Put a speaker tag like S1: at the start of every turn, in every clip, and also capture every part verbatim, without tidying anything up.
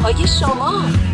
S1: های شما.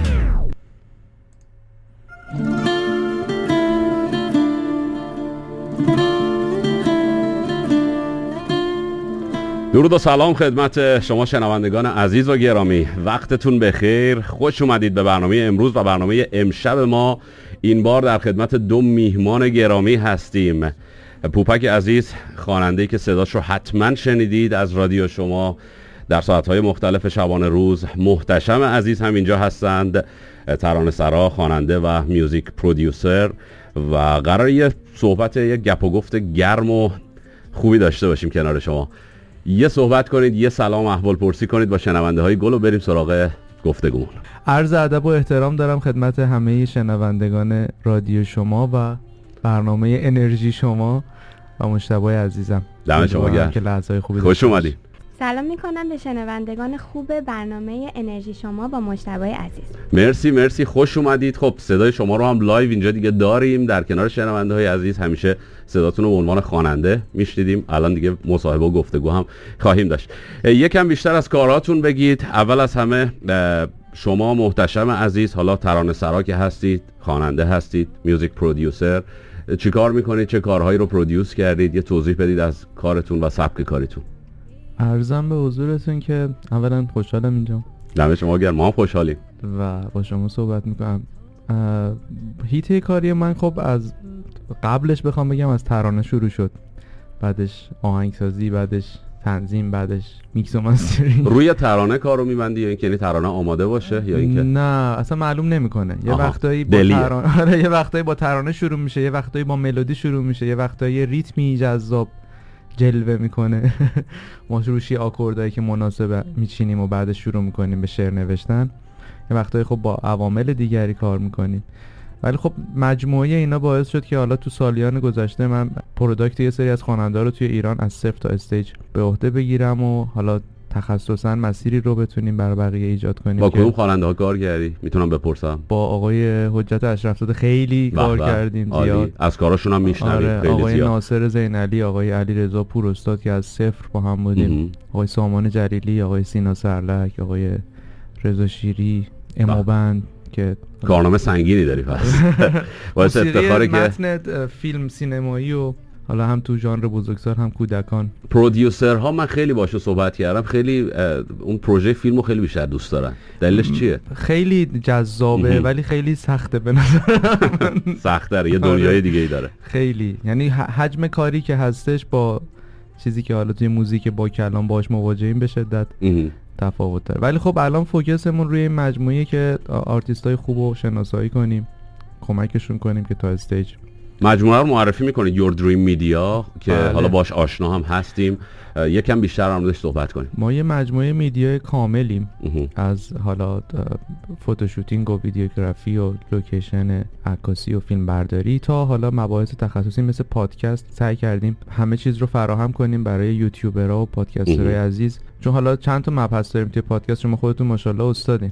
S2: درود و سلام خدمت شما شنوندگان عزیز و گرامی، وقتتون بخیر. خوش اومدید به برنامه امروز و برنامه امشب ما. این بار در خدمت دو میهمان گرامی هستیم. پوپک عزیز، خواننده‌ای که صداش رو حتما شنیدید از رادیو شما در ساعت‌های مختلف شبانه روز. محتشم عزیز هم اینجا هستند، ترانه‌سرا، خواننده و میوزیک پرودیوسر، و قرار یه صحبت، یه گپ و گفت گرم و خوبی داشته باشیم کنار شما. یه صحبت کنید، یه سلام احوال پرسی کنید با شنونده های گل و بریم سراغ گفتگو.
S3: عرض ادب و احترام دارم خدمت همه شنوندگان رادیو شما و برنامه انرژی شما و مجتبی عزیزم.
S2: دم شما گرم
S3: که لحظه‌های خوبی
S2: خوش اومدید.
S4: سلام میکنم به شنوندگان خوب برنامه انرژی شما با مجتبی عزیز.
S2: مرسی مرسی خوش اومدید. خب صدای شما رو هم لایو اینجا دیگه داریم در کنار شنونده های عزیز. همیشه صداتون رو به عنوان خواننده میشنیدیم، الان دیگه مصاحبه و گفتگو هم خواهیم داشت. یکم بیشتر از کاراتون بگید. اول از همه شما محتشم عزیز، حالا ترانه سرا که هستید، خواننده هستید، میوزیک پرودیوسر، چی کار میکنید؟ چه کارهایی رو پرودیوس کردید؟ یه توضیح بدید از کارتون و سبک کاریتون.
S3: عرضم به حضورتون که اولا خوشحالم اینجا.
S2: دم شما گرم، ما هم خوشحالیم
S3: و با شما صحبت میکنم. هیته کاری من خب از قبلش بخوام بگم از ترانه شروع شد، بعدش آهنگسازی، بعدش تنظیم، بعدش میکس و مسترینگ.
S2: روی ترانه کارو میبندی یا اینکه یعنی ترانه آماده باشه یا اینکه
S3: نه اصلا معلوم نمیکنه؟ یه وقتایی با ترانه آره یه وقتایی با ترانه شروع میشه، یه وقتایی با ملودی شروع میشه، یه وقتایی ریتمی جذاب جلوه میکنه ما روشی آکوردایی که مناسب میچینیم و بعدش شروع میکنیم به شعر نوشتن. یه وقتایی خب با عوامل دیگری کار میکنیم، ولی خب مجموعه اینا باعث شد که حالا تو سالیان گذشته من پروداکت یه سری از خواننده‌ها رو توی ایران از صفر تا استیج به عهده بگیرم و حالا تخصصاً مسیری رو بتونیم برای بقیه ایجاد کنیم.
S2: با کدوم خواننده‌ها کار کردی میتونم بپرسم؟
S3: با آقای حجت اشرفزاده خیلی کار کردیم زیاد،
S2: از کاراشون هم میشنویم.
S3: آره،
S2: خیلی
S3: آقای
S2: زیاد.
S3: ناصر زینعلی، آقای علیرضا پور استاد که از صفر با هم بودیم، آقای سامان جلیلی، آقای سینا سرلک، آقای رضا شیری، امابند که
S2: کارنامه سنگینی داری پس. واسه افتخاره که
S3: متن فیلم سینمایی و حالا هم تو ژانر بزرگسال هم کودکان.
S2: پرودیوسرها من خیلی باشون صحبت کردم، خیلی اون پروژه فیلمو خیلی بیشتر دوست دارن. دلیلش چیه؟
S3: خیلی جذابه ولی خیلی سخته به نظر من.
S2: سخته، یه دنیای دیگه ای داره
S3: خیلی. یعنی حجم کاری که هستش با چیزی که حالا توی موزیک با کلام باهاش مواجهیم به شدت تفاوت داره. ولی خب الان فوکسمون روی این مجموعه که آرتیستای خوب رو شناسایی کنیم، کمکشون کنیم که تا استیج.
S2: مجموعه رو معرفی میکنید Your Dream Media که بله. حالا باش آشنا هم هستیم، یکم بیشتر هم روش صحبت کنیم.
S3: ما یه مجموعه میدیا کاملیم از حالا فوتوشوتینگ و ویدیوگرافی و لوکیشن عکاسی و فیلم برداری تا حالا مباحث تخصصی مثل پادکست. سعی کردیم همه چیز رو فراهم کنیم برای یوتیوبرها و پادکسترهای عزیز، چون حالا چند تا مبحث داریم توی پادکست. شما خودتون ماشاءالله استادین.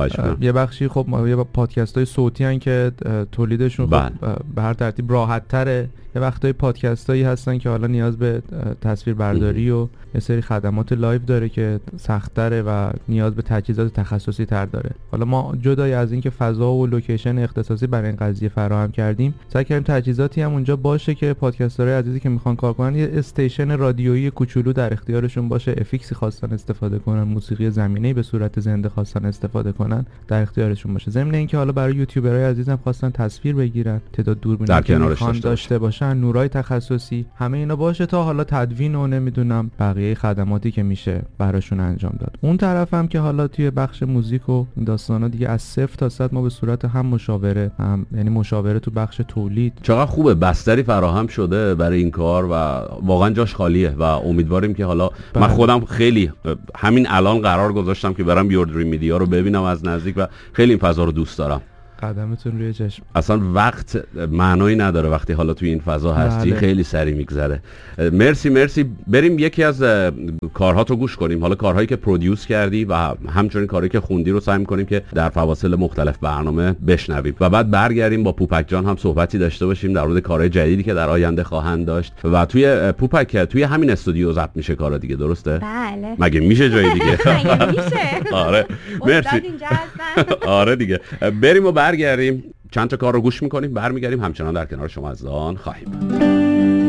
S3: یه بخشی خب ما یه پادکست‌های صوتی ان که تولیدشون خب به هر ترتیب راحت تره. یه وقتای پادکستایی هستن که حالا نیاز به تصویر برداری و یه سری خدمات لایو داره که سخت تره و نیاز به تجهیزات تخصصی تر داره. حالا ما جدای از اینکه فضا و لوکیشن اختصاصی برای این قضیه فراهم کردیم، سعی کردیم تجهیزاتی هم اونجا باشه که پادکسترهای عزیزی که میخوان کار کنن یه استیشن رادیویی کوچولو در اختیارشون باشه، افیکسی خواستن استفاده کنن، موسیقی زمینه‌ای به صورت زنده خواستن استفاده کنن در اختیارشون باشه. ضمن اینکه حالا برای یوتیوبرهای عزیزم خواستن تصویر بگیرن، تعداد دوربینی که میخوان داشته باشن، نورای تخصصی، همه اینا باشه تا حالا تدوین و نمیدونم بقیه خدماتی که میشه براشون انجام داد. اون طرفم که حالا توی بخش موزیک و داستانا دیگه از صفر تا صد ما به صورت هم مشاوره، هم یعنی مشاوره تو بخش تولید.
S2: چقدر خوبه، بستری فراهم شده برای این کار و واقعا جاش خالیه و امیدواریم که حالا بله. من خودم خیلی همین الان قرار گذاشتم که برم Your Dream Media رو ببینم از نزدیک و خیلی این فضا رو دوست دارم.
S3: قدمتون روی چشم.
S2: اصلا وقت معنایی نداره وقتی حالا توی این فضا هستی. بله. خیلی سریع میگذره. مرسی مرسی. بریم یکی از کارهات رو گوش کنیم، حالا کارهایی که پرودیوس کردی و همچنین کارهایی که خوندی رو سعی می‌کنیم که در فواصل مختلف برنامه بشنویم و بعد برگردیم با پوپک جان هم صحبتی داشته باشیم در مورد کارهای جدیدی که در آینده خواهند داشت. و توی پوپک توی همین استودیو ضبط میشه کارا دیگه، درسته؟
S4: بله.
S2: مگه میشه جای دیگه؟
S4: مگه میشه؟
S2: آره مرسی. آره دیگه. بریم و برگردیم، چند تا کار رو گوش میکنیم، برمیگردیم، همچنان در کنار شما عزیزان خواهیم.